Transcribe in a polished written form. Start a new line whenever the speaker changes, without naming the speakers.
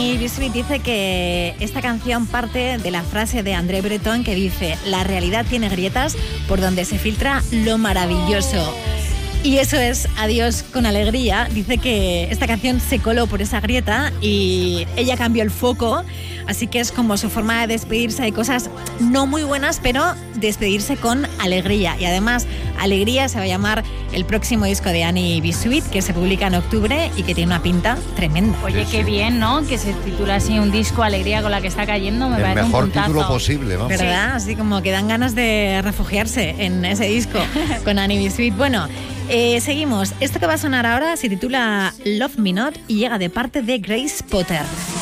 Annie Biscuit dice que esta canción parte de la frase de André Breton que dice: la realidad tiene grietas por donde se filtra lo maravilloso. Y eso es Adiós con alegría. Dice que esta canción se coló por esa grieta y ella cambió el foco, así que es como su forma de despedirse de cosas no muy buenas, pero despedirse con alegría. Y además, Alegría se va a llamar el próximo disco de Annie Biscuit, que se publica en octubre y que tiene una pinta tremenda.
Oye, qué bien, ¿no? Que se titula así un disco, Alegría con la que está cayendo, me parece un puntazo.
El mejor título posible, vamos.
¿Verdad? Así como que dan ganas de refugiarse en ese disco con Annie Biscuit. Bueno, seguimos. Esto que va a sonar ahora se titula Love Me Not y llega de parte de Grace Potter.